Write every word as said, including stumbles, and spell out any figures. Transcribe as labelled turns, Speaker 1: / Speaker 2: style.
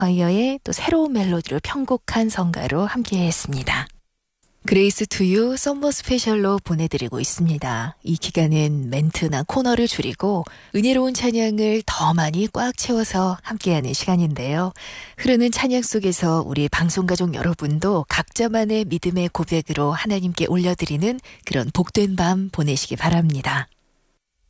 Speaker 1: 어이어의 또 새로운 멜로디로 편곡한 성가로 함께했습니다. 그레이스 투유 썸머 스페셜로 보내드리고 있습니다. 이 기간은 멘트나 코너를 줄이고 은혜로운 찬양을 더 많이 꽉 채워서 함께하는 시간인데요. 흐르는 찬양 속에서 우리 방송가족 여러분도 각자만의 믿음의 고백으로 하나님께 올려드리는 그런 복된 밤 보내시기 바랍니다.